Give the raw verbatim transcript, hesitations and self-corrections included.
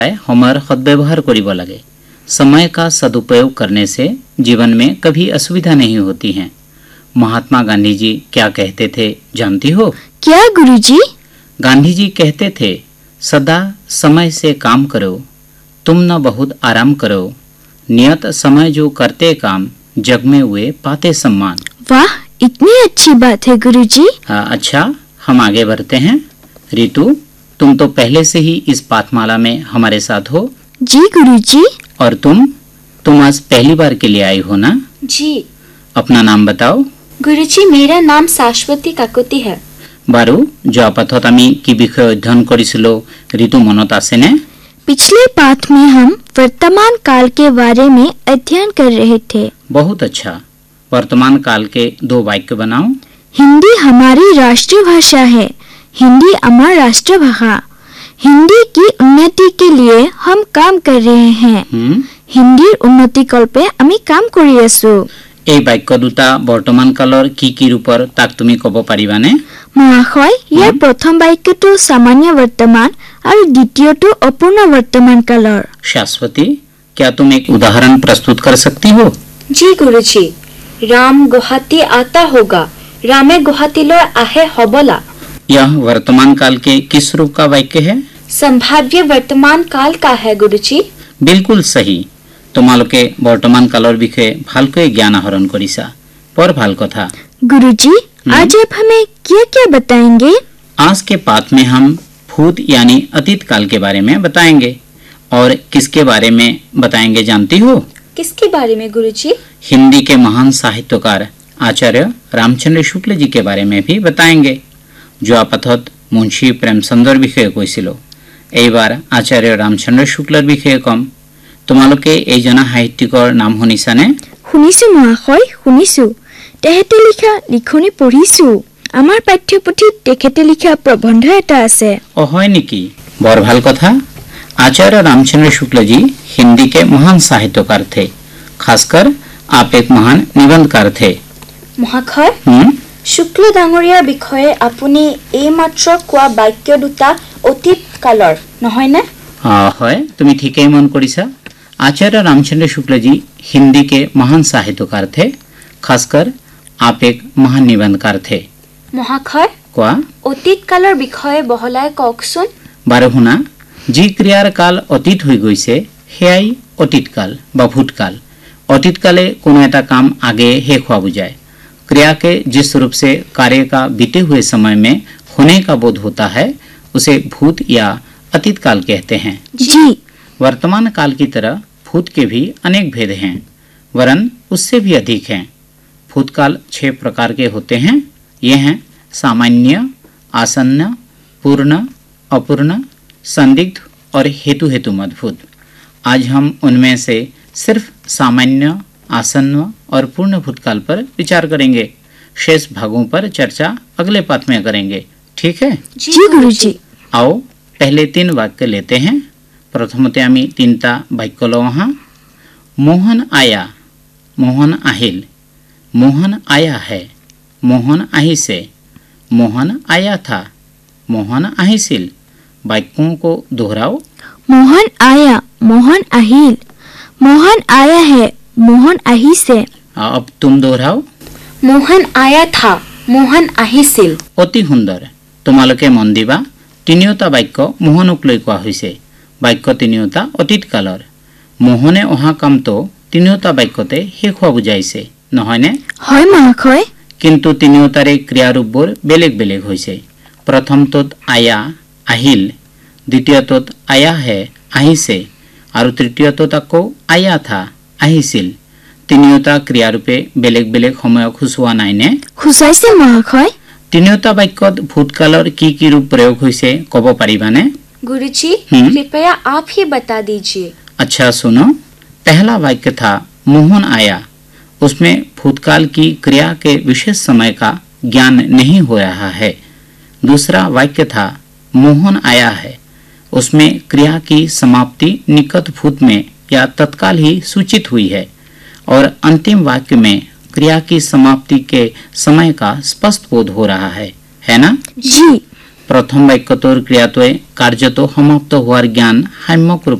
हमार सद्व्यवहार करिब लागे। समय का सदुपयोग करने से जीवन में कभी असुविधा नहीं होती है। महात्मा गांधी जी क्या कहते थे जानती हो? क्या गुरुजी? गांधी जी कहते थे, सदा समय से काम करो, तुम न बहुत आराम करो, नियत समय जो करते काम, जग में हुए पाते सम्मान। वाह, इतनी अच्छी बात है गुरुजी। हाँ, अच्छा हम आगे बढ़ते हैं। रितु, तुम तो पहले से ही इस पाठमाला में हमारे साथ हो। जी गुरुजी। और तुम तुम आज पहली बार के लिए आई हो ना? जी। अपना नाम बताओ। गुरुजी, मेरा नाम शाश्वती काकती है। बारू, যোৱা পাঠত আমি কি বিষয় অধ্যয়ন কৰিছিলো ঋতু মনত আছে নে? पिछले पाठ में हम वर्तमान काल के बारे में अध्ययन कर रहे थे। बहुत अच्छा। वर्तमान काल के दो वाक्य बनाओ। हिंदी हमारी राष्ट्रीय भाषा है। हिंदी हमारी राष्ट्रभाषा। हिंदी की उन्नति के लिए हम काम कर रहे हैं। हिंदीर उन्नति कल्पे आमी काम करि आছো। এই বাক্য দুটা বৰ্তমান কালৰ কি কি ৰূপৰ তাক তুমি ক'ব পাৰিবানে? মহাশয়, ইয়াৰ প্ৰথম বাক্যটো সামান্য वर्तमान আৰু দ্বিতীয়টো অপূৰ্ণ वर्तमान কালৰ। शाश्वती, क्या तुम एक उदाहरण प्रस्तुत कर सकती हो? जी गुरुजी। राम गुवाहाटी आता होगा, रामे गुवाहाटीলৈ আহে হবলা। यह वर्तमान काल के किस रूप का वाक्य है? संभाव्य वर्तमान काल का है गुरुजी। बिल्कुल सही। তোমালোকে বৰ্তমান কালৰ বিষয়ে ভালকৈ জ্ঞান আহৰণ কৰিছা। पर ভাল কথা। गुरुजी, आज आप हमें क्या क्या बताएंगे? आज के पाठ में हम भूत यानी अतीत काल के बारे में बताएंगे। और किसके बारे में बताएंगे जानती हो? किसके बारे में गुरुजी? हिंदी के महान साहित्यकार आचार्य रामचंद्र शुक्ल जी के बारे में भी बताएंगे। যোৱা পাঠত মুন্সী প্ৰেমচন্দৰ বিষয়ে কৈছিলো। এইবাৰ আচাৰ্য ৰামচন্দ্ৰ শুক্লৰ বিষয়ে কম। তোমালোকে এই জনা সাহিত্যিকৰ নাম শুনিছানে? শুনিছো মহাশয়, শুনিছো। তেখেতে লিখা লিখনি পঢ়িছো। আমাৰ পাঠ্যপুথিত তেখেতে লিখা প্ৰবন্ধ এটা আছে। ओ হয় নেকি? বৰ ভাল কথা। आचार्य रामचंद्र शुक्ल जी हिंदी के महान साहित्यकार थे। खासकर आप एक महान निबंधकार थे। মহাশয়, শুক্ল ডাঙৰীয়াৰ বিষয়ে আপুনি এইমাত্ৰ কোৱা বাক্য দুটা অতীত কালৰ নহয় নে? হয়, তুমি ঠিকই মন কৰিছা। आचार्य रामचंद्र शुक्ल जी हिंदी के महान साहित्यकार थे। खासकर आप एक महान निबंधकार थे। মহাশয়, কোৱা। অতীত কালৰ বিষয়ে বহলাই কওকচোন। বাৰু শুনা, যি ক্ৰিয়াৰ কাল অতীত হৈ গৈছে সেয়াই অতীত কাল বা ভূতকাল। অতীত काले কোনো এটা কাম आगे শেষ হোৱা বুঝায়। क्रिया के जिस रूप से कार्य का बीते हुए समय में होने का बोध होता है उसे भूत या अतीत काल कहते हैं। जी। वर्तमान काल की तरह भूत के भी अनेक भेद हैं, वरन उससे भी अधिक हैं। भूतकाल छह प्रकार के होते हैं। ये हैं सामान्य, आसन्न, पूर्ण, अपूर्ण, संदिग्ध और हेतु हेतु मद्भुत। आज हम उनमें से सिर्फ सामान्य, आसन्न और पूर्ण भूतकाल पर विचार करेंगे। शेष भागों पर चर्चा अगले पाठ में करेंगे। ठीक है? जी गुरुजी। आओ पहले तीन वाक्य लेते हैं। प्रथमते आमी तीनटा वाक्य लो। हाँ, मोहन आया, मोहन আহিল, मोहन आया है, मोहन আহিছে, मोहन आया था, मोहन আহিছিল। वाक्यों को दोहराओ। मोहन आया, मोहन আহিল, मोहन आया है, मोहन আহিছে। अब तुम दोहराओ। मोहन आया था, मोहन আহিছিল। অতি সুন্দৰ। তোমালোকে মন দিবা, তিনিওটা বাক্য মোহনক লৈ কোৱা হৈছে। বাক্য তিনিওটা অতীত কালৰ। মোহনে অহা কামটো তিনিওটা বাক্যতে শেষ হোৱা বুজাইছে, নহয়নে? হয় মহাশয়। কিন্তু তিনিওটাৰে ক্ৰিয়াৰূপবোৰ বেলেগ বেলেগ হৈছে। প্ৰথমটোত আয়া আহিল, দ্বিতীয়টোত আয়া হে আহিছে আৰু তৃতীয়টোত আকৌ আয়া থা আহিছিল। তিনিওটা ক্ৰিয়াৰূপে বেলেগ বেলেগ সময়ক সূচোৱা নাইনে? সূচাইছে মহাশয়। তিনিওটা বাক্যত ভূতকালৰ কি কি ৰূপ প্ৰয়োগ হৈছে ক'ব পাৰিবানে? गुरुजी, कृपया आप ही बता दीजिए। अच्छा सुनो, पहला वाक्य था मोहन आया। उसमें भूतकाल की क्रिया के विशेष समय का ज्ञान नहीं हो रहा है। दूसरा वाक्य था मोहन आया है। उसमें क्रिया की समाप्ति निकट भूत में या तत्काल ही सूचित हुई है। और अंतिम वाक्य में क्रिया की समाप्ति के समय का स्पष्ट बोध हो रहा है, है ना? जी। প্ৰথম বাক্যটোৰ ক্ৰিয়াটোৱে কাৰ্যটো সমাপ্ত হোৱাৰ জ্ঞান সাম্যক ৰূপত